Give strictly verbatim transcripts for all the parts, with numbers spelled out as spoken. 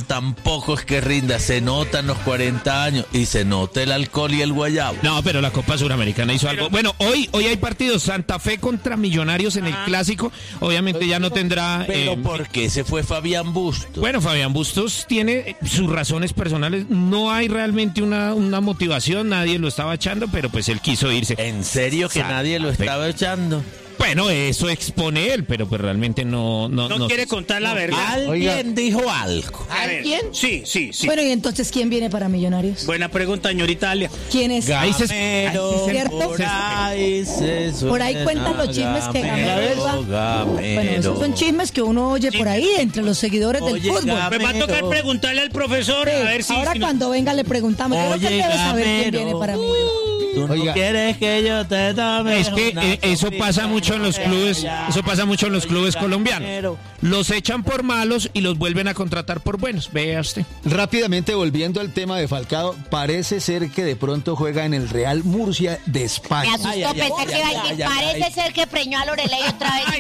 tampoco es que rinda. Se notan los cuarenta años y se nota el alcohol y el guayabo. No, pero la Copa Suramericana hizo algo. Bueno, hoy hoy hay partidos. Santa Fe contra Millonarios en el Clásico. Obviamente ya no tendrá... ¿Pero eh, por qué se fue Fabián Bustos? Bueno, Fabián Bustos tiene sus razones personales. No hay realmente una, una motivación. Nadie lo estaba echando, pero pues él quiso irse. ¿En serio que Santa nadie lo Fe. estaba echando? Bueno, eso expone él, pero pues realmente no... No, No, no quiere contar la verdad. Alguien Oiga. dijo algo. A ver, ¿Alguien? Sí, sí, sí. Bueno, y entonces, ¿quién viene para Millonarios? Buena pregunta, señorita Alia. ¿Quién es? Ahí se- Gamero, ¿cierto? por ahí se suena, Por ahí cuentan los chismes que Gamero va. Gamero. Bueno, esos son chismes que uno oye por ahí entre los seguidores del Oye, fútbol. Gamero. Me va a tocar preguntarle al profesor Sí, a ver si... ahora si- cuando venga le preguntamos. Creo que Oye, él debe saber quién Gamero. viene para mí. Tú no Oiga. quieres que yo te tome Es que una eh, eso copita pasa mucho en los de clubes, allá. eso pasa mucho en los clubes Oye, colombianos. Gamero. Los echan por malos y los vuelven a contratar por buenos. Vea usted. Rápidamente volviendo al tema de Falcao, parece ser que de pronto juega en el Real Murcia de Me España. asustó, Ay, ay, pensé ay, que ay, iba a decir, ay, ay, parece ay. ser que preñó a Lorelei otra vez.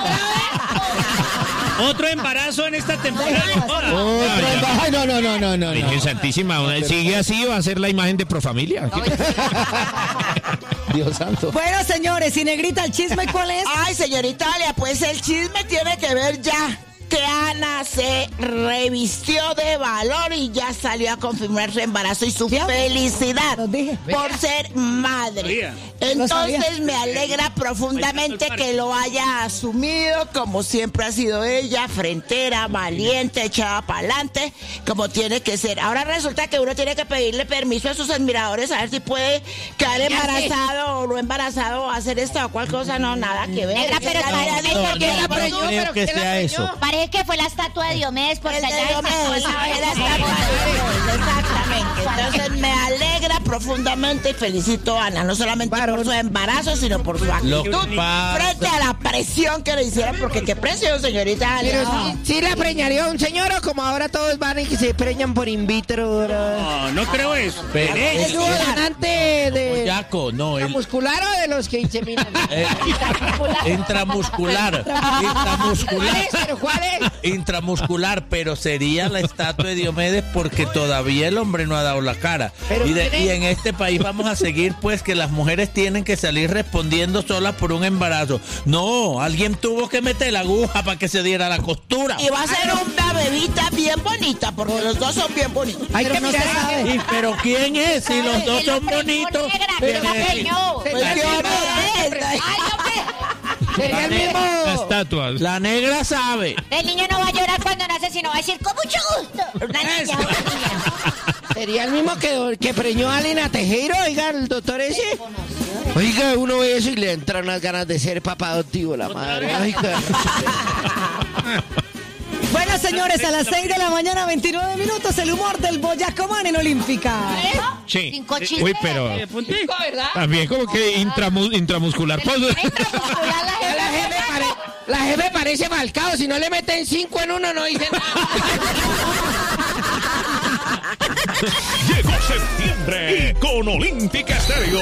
Otro embarazo en esta temporada. Joda. Otro emba- Ay, no, no, no, no, no. Virgen no. Santísima, sigue así, va a ser la imagen de Profamilia. Dios santo. Bueno, señores, y Negrita, ¿el chisme cuál es? Ay, señorita Alia, pues el chisme tiene que ver ya que Ana se revistió de valor y ya salió a confirmar su embarazo y su ¿Ya? felicidad Los dije. por ser madre. Sabía. Lo sabía. Entonces me alegra profundamente que lo haya asumido, como siempre ha sido ella, frentera, valiente, echada para adelante, como tiene que ser. Ahora resulta que uno tiene que pedirle permiso a sus admiradores a ver si puede quedar embarazado o no embarazado o hacer esta o cual cosa, no, nada que ver. Negra, pero Ya no, había no, dicho no, que no, era no, preñó, No creo pero que ¿quién la sea preñó? eso. Parece que fue la estatua de Diomedes por El de allá. Diomedes, era estatua de Diomedes, exactamente. Entonces me alegra profundamente y felicito a Ana, no solamente por su embarazo, sino por su Lo actitud que pasa- frente a la presión que le hicieron, porque qué presión, señorita Ana. Pero No. sí, sí la preñaría un señor o como ahora todos van y que se preñan por in vitro. ¿verdad? No, no creo eso. Pero ¿Es es- un donante de Yaco, no, el, muscular o de los que inseminan? eh, intramuscular, intramuscular, ¿Cuál es? ¿Pero cuál es? intramuscular, pero sería la estatua de Diomedes porque todavía el hombre no ha dado la cara. Pero Y, de- tiene- y en este país vamos a seguir pues que las mujeres tienen que salir respondiendo solas por un embarazo. No, alguien tuvo que meter la aguja para que se diera la costura. Y va a ser una bebita bien bonita, porque los dos son bien bonitos. Hay Pero que no se mirar. sabe. Y, pero ¿quién es? Si los dos Él lo son preñó, bonitos. negra, Pero- que la preñó. Pues Sería el Diomedes. Ay, hombre. Sería el La mismo. estatua. La negra sabe. El niño no va a llorar cuando nace, sino va a decir con mucho gusto. Una niña, una niña. Sería el mismo que, que preñó a Alina Tejero, oiga, el doctor ese. Oiga, uno ve eso y le entran unas ganas de ser papá adoptivo, la madre. Oiga. Bueno, señores, a las seis de la mañana, veintinueve minutos, el humor del Boyacomán en Olímpica. Sí. Cinco chismes. Uy, pero también como que intramu- intramuscular. Pues, Intramuscular, la Ya La gente- jefe, pare- la jefe parece Falcao, si no le meten cinco en uno no dice nada. Llegó septiembre y con Olímpica Estéreo